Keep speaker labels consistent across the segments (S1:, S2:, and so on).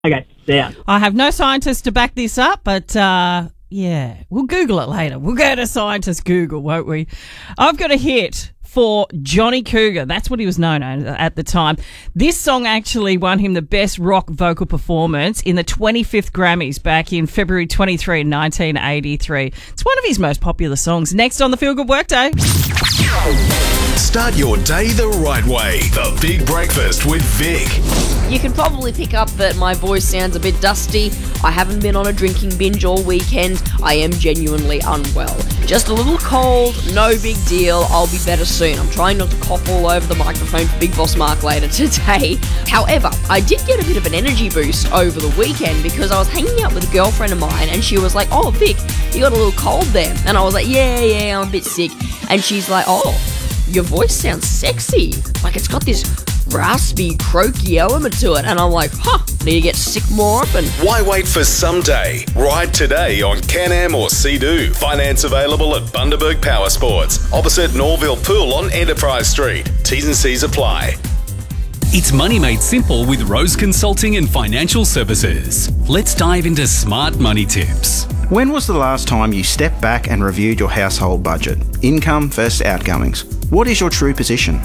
S1: Okay, yeah.
S2: I have no scientists to back this up, but yeah, we'll Google it later. We'll go to scientist Google, won't we? I've got a hit for Johnny Cougar. That's what he was known as at the time. This song actually won him the Best Rock Vocal Performance in the 25th Grammys back in February 23, 1983. It's one of his most popular songs. Next on the Feel Good Workday.
S3: Start your day the right way. The Big Breakfast with Vic.
S4: You can probably pick up that my voice sounds a bit dusty. I haven't been on a drinking binge all weekend. I am genuinely unwell. Just a little cold, no big deal. I'll be better soon. I'm trying not to cough all over the microphone for Big Boss Mark later today. However, I did get a bit of an energy boost over the weekend because I was hanging out with a girlfriend of mine and she was like, "Oh, Vic, you got a little cold there." And I was like, yeah, I'm a bit sick. And she's like, "Oh, your voice sounds sexy. Like it's got this raspy, croaky element to it." And I'm like, need to get sick more often.
S3: Why wait for someday? Ride today on Can-Am or Sea-Doo. Finance available at Bundaberg Power Sports, opposite Norville Pool on Enterprise Street. T's and C's apply.
S5: It's money made simple with Rose Consulting and Financial Services. Let's dive into smart money tips.
S6: When was the last time you stepped back and reviewed your household budget? Income versus outgoings. What is your true position?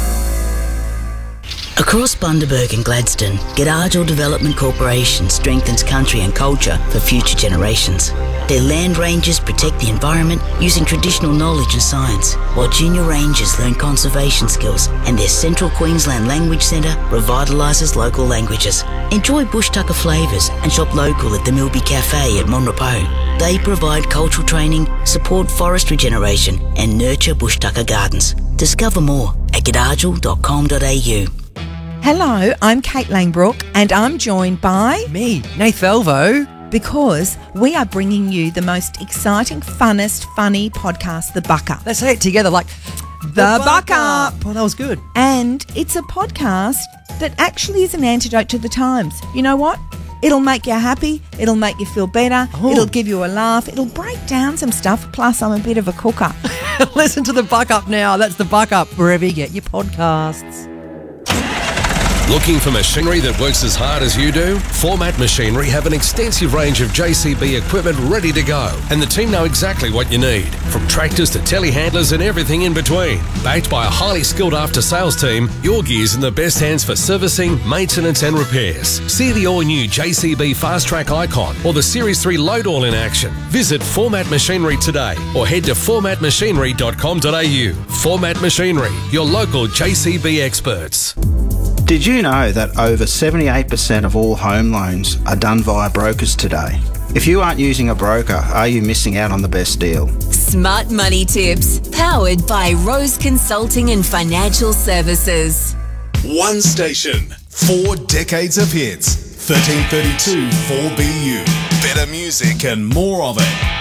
S7: Across Bundaberg and Gladstone, G'dayjul Development Corporation strengthens country and culture for future generations. Their land rangers protect the environment using traditional knowledge and science, while junior rangers learn conservation skills, and their Central Queensland Language Centre revitalises local languages. Enjoy bush tucker flavours and shop local at the Milby Cafe at Monrepo. They provide cultural training, support forest regeneration and nurture bush tucker gardens. Discover more at g'dayjul.com.au.
S8: Hello, I'm Kate Langbrook and I'm joined by...
S9: me, Nath Velvo.
S8: Because we are bringing you the most exciting, funnest, funny podcast, The Buck Up.
S9: Let's say it together like...
S8: The Buck Up.
S9: Oh, that was good.
S8: And it's a podcast that actually is an antidote to the times. You know what? It'll make you happy. It'll make you feel better.
S9: Ooh.
S8: It'll give you a laugh. It'll break down some stuff. Plus, I'm a bit of a cooker.
S9: Listen to The Buck Up now. That's The Buck Up, wherever you get your podcasts.
S10: Looking for machinery that works as hard as you do? Format Machinery have an extensive range of JCB equipment ready to go, and the team know exactly what you need, from tractors to telehandlers and everything in between. Backed by a highly skilled after-sales team, your gear's in the best hands for servicing, maintenance and repairs. See the all-new JCB Fast Track Icon or the Series 3 Load All in action. Visit Format Machinery today or head to formatmachinery.com.au. Format Machinery, your local JCB experts.
S6: Did you know that over 78% of all home loans are done via brokers today? If you aren't using a broker, are you missing out on the best deal?
S11: Smart Money Tips, powered by Rose Consulting and Financial Services.
S3: One station, 4 decades of hits. 1332 4BU. Better music and more of it.